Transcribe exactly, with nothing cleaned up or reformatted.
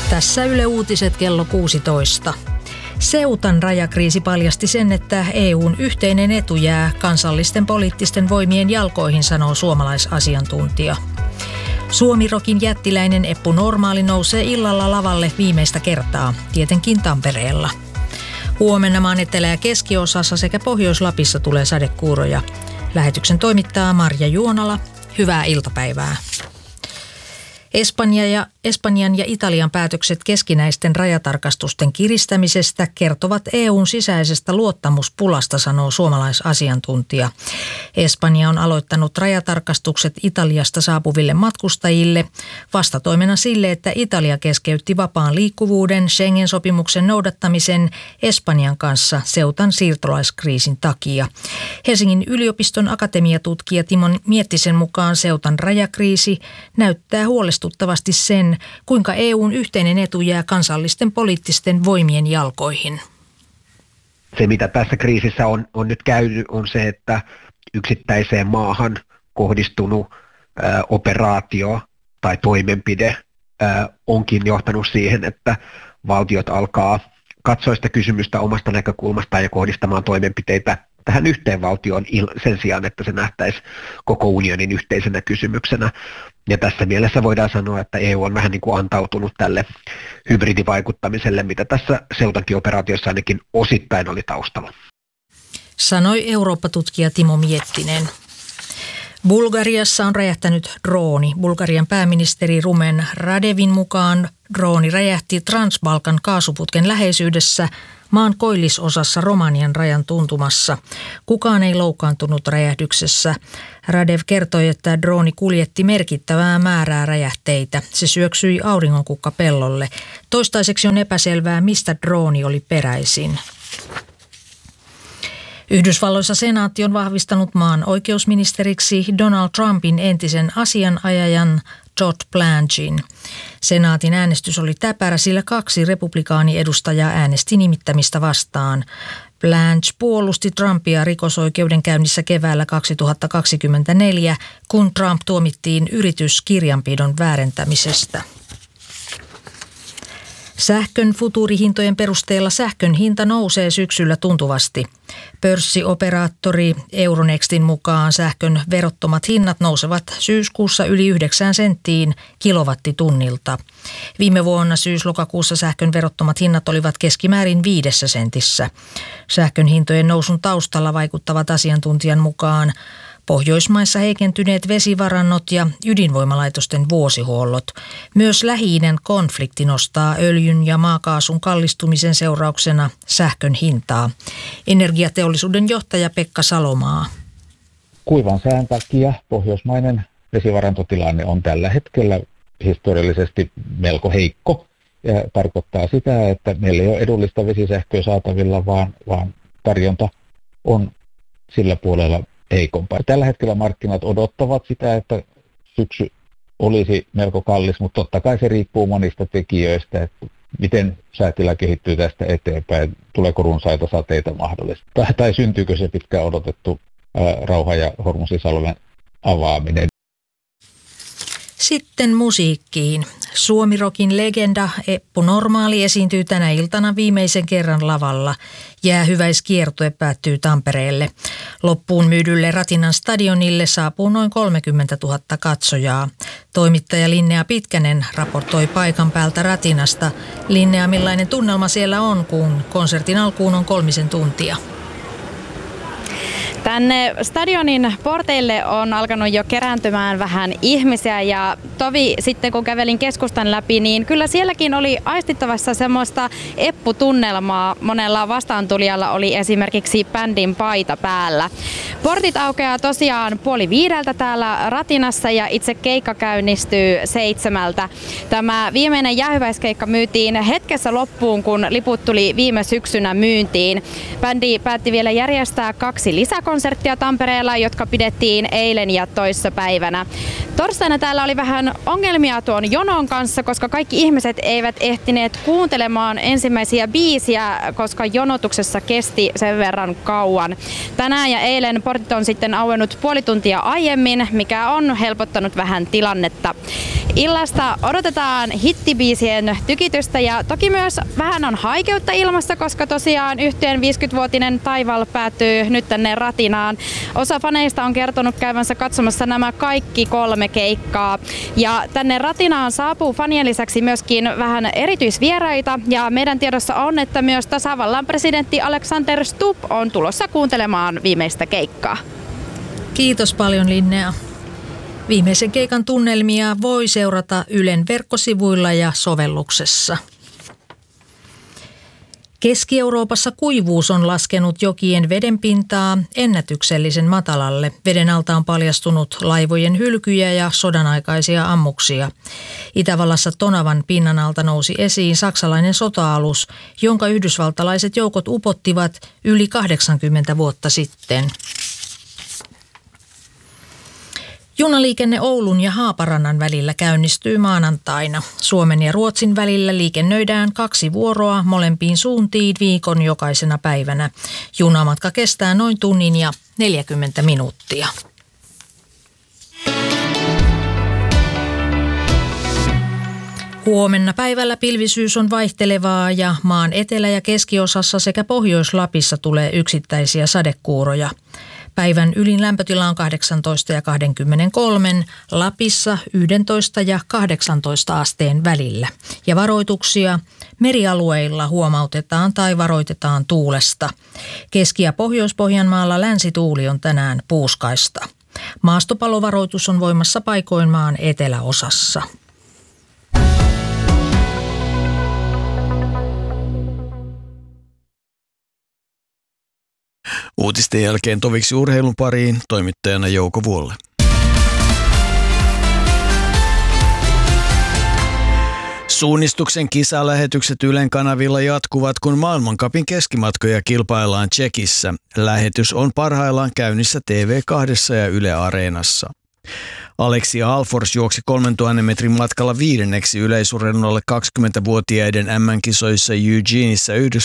Tässä Yle Uutiset kello kuusitoista. Ceutan rajakriisi paljasti sen, että E U:n yhteinen etu jää kansallisten poliittisten voimien jalkoihin, sanoo suomalaisasiantuntija. Suomirokin jättiläinen Eppu Normaali nousee illalla lavalle viimeistä kertaa, tietenkin Tampereella. Huomenna maan etelä- ja keskiosassa sekä Pohjois-Lapissa tulee sadekuuroja. Lähetyksen toimittaa Marja Juonala. Hyvää iltapäivää. Espanja ja, Espanjan ja Italian päätökset keskinäisten rajatarkastusten kiristämisestä kertovat E U:n sisäisestä luottamuspulasta, sanoo suomalaisasiantuntija. Espanja on aloittanut rajatarkastukset Italiasta saapuville matkustajille vastatoimena sille, että Italia keskeytti vapaan liikkuvuuden Schengen-sopimuksen noudattamisen Espanjan kanssa Ceutan siirtolaiskriisin takia. Helsingin yliopiston akatemiatutkija Timo Miettisen mukaan Ceutan rajakriisi näyttää huolestuttavasti sen, kuinka E U:n yhteinen etu jää kansallisten poliittisten voimien jalkoihin. Se, mitä tässä kriisissä on, on nyt käynyt, on se, että yksittäiseen maahan kohdistunut ä, operaatio tai toimenpide ä, onkin johtanut siihen, että valtiot alkaa katsoa sitä kysymystä omasta näkökulmastaan ja kohdistamaan toimenpiteitä tähän yhteen valtioon sen sijaan, että se nähtäisi koko unionin yhteisenä kysymyksenä. Ja tässä mielessä voidaan sanoa, että E U on vähän niin kuin antautunut tälle hybridivaikuttamiselle, mitä tässä Ceutankin operaatiossa ainakin osittain oli taustalla. Sanoi Eurooppa-tutkija Timo Miettinen. Bulgariassa on räjähtänyt drooni. Bulgarian pääministeri Rumen Radevin mukaan drooni räjähti Transbalkan kaasuputken läheisyydessä maan koillisosassa Romanian rajan tuntumassa. Kukaan ei loukkaantunut räjähdyksessä. Radev kertoi, että drooni kuljetti merkittävää määrää räjähteitä. Se syöksyi auringonkukkapellolle. Toistaiseksi on epäselvää, mistä drooni oli peräisin. Yhdysvalloissa senaatti on vahvistanut maan oikeusministeriksi Donald Trumpin entisen asianajajan Todd Blanchin. Senaatin äänestys oli täpärä, sillä kaksi republikaaniedustajaa äänesti nimittämistä vastaan. Blanche puolusti Trumpia rikosoikeudenkäynnissä keväällä kaksituhattakaksikymmentäneljä, kun Trump tuomittiin yrityskirjanpidon väärentämisestä. Sähkön futuurihintojen perusteella sähkön hinta nousee syksyllä tuntuvasti. Pörssioperaattori Euronextin mukaan sähkön verottomat hinnat nousevat syyskuussa yli yhdeksään senttiin kilowattitunnilta. Viime vuonna syys-lokakuussa sähkön verottomat hinnat olivat keskimäärin viidessä sentissä. Sähkön hintojen nousun taustalla vaikuttavat asiantuntijan mukaan Pohjoismaissa heikentyneet vesivarannot ja ydinvoimalaitosten vuosihuollot. Myös Lähi-idän konflikti nostaa öljyn ja maakaasun kallistumisen seurauksena sähkön hintaa. Energiateollisuuden johtaja Pekka Salomaa. Kuivan sään takia pohjoismainen vesivarantotilanne on tällä hetkellä historiallisesti melko heikko. Ja tarkoittaa sitä, että meillä ei ole edullista vesisähköä saatavilla, vaan, vaan tarjonta on sillä puolella heikompaa. Tällä hetkellä markkinat odottavat sitä, että syksy olisi melko kallis, mutta totta kai se riippuu monista tekijöistä, että miten säätila kehittyy tästä eteenpäin, tuleeko runsaita sateita mahdollisesti, tai, tai syntyykö se pitkään odotettu ää, Rauha- ja Hormusisalmen avaaminen. Sitten musiikkiin. Suomirokin legenda Eppu Normaali esiintyy tänä iltana viimeisen kerran lavalla. Jäähyväiskiertue päättyy Tampereelle. Loppuun myydylle Ratinan stadionille saapuu noin kolmekymmentätuhatta katsojaa. Toimittaja Linnea Pitkänen raportoi paikan päältä Ratinasta. Linnea, millainen tunnelma siellä on, kun konsertin alkuun on kolmisen tuntia? Tänne stadionin porteille on alkanut jo kerääntymään vähän ihmisiä ja tovi sitten kun kävelin keskustan läpi, niin kyllä sielläkin oli aistittavassa semmoista epputunnelmaa. Monella vastaantulijalla oli esimerkiksi bändin paita päällä. Portit aukeaa tosiaan puoli viideltä täällä Ratinassa ja itse keikka käynnistyy seitsemältä. Tämä viimeinen jäähyväiskeikka myytiin hetkessä loppuun, kun liput tuli viime syksynä myyntiin. Bändi päätti vielä järjestää kaksi lisäkonserttia Tampereella, jotka pidettiin eilen ja toissapäivänä. Torstaina täällä oli vähän vähän ongelmia tuon jonon kanssa, koska kaikki ihmiset eivät ehtineet kuuntelemaan ensimmäisiä biisiä, koska jonotuksessa kesti sen verran kauan. Tänään ja eilen portit on sitten auennut puoli tuntia aiemmin, mikä on helpottanut vähän tilannetta. Illasta odotetaan hittibiisien tykitystä ja toki myös vähän on haikeutta ilmassa, koska tosiaan yhtyeen viisikymmenvuotinen taival päätyy nyt tänne ratinaan. Osa faneista on kertonut käyvänsä katsomassa nämä kaikki kolme keikkaa. Ja tänne ratinaan saapuu fanien lisäksi myöskin vähän erityisvieraita ja meidän tiedossa on, että myös tasavallan presidentti Alexander Stubb on tulossa kuuntelemaan viimeistä keikkaa. Kiitos paljon, Linnea. Viimeisen keikan tunnelmia voi seurata Ylen verkkosivuilla ja sovelluksessa. Keski-Euroopassa kuivuus on laskenut jokien vedenpintaa ennätyksellisen matalalle. Veden alta on paljastunut laivojen hylkyjä ja sodanaikaisia ammuksia. Itävallassa Tonavan pinnan alta nousi esiin saksalainen sota-alus, jonka yhdysvaltalaiset joukot upottivat yli kahdeksankymmentä vuotta sitten. Junaliikenne Oulun ja Haaparannan välillä käynnistyy maanantaina. Suomen ja Ruotsin välillä liikennöidään kaksi vuoroa molempiin suuntiin viikon jokaisena päivänä. Junamatka kestää noin tunnin ja neljäkymmentä minuuttia. Huomenna päivällä pilvisyys on vaihtelevaa ja maan etelä- ja keskiosassa sekä Pohjois-Lapissa tulee yksittäisiä sadekuuroja. Päivän ylin lämpötila on kahdeksantoista ja kaksikymmentäkolme, Lapissa yksitoista ja kahdeksantoista asteen välillä. Ja varoituksia merialueilla huomautetaan tai varoitetaan tuulesta. Keski- ja Pohjois-Pohjanmaalla länsituuli on tänään puuskaista. Maastopalovaroitus on voimassa paikoin maan eteläosassa. Uutisten jälkeen toviksi urheilun pariin toimittajana Jouko Vuolle. Suunnistuksen kisalähetykset Ylen kanavilla jatkuvat, kun maailmancupin keskimatkoja kilpaillaan Tšekissä. Lähetys on parhaillaan käynnissä T V kaksi ja Yle Areenassa. Alexia Alfors juoksi kolmentuhannen metrin matkalla viidenneksi yleisurheiluun alle kaksikymmentävuotiaiden M M-kisoissa Eugeneissa Yhdysvalloissa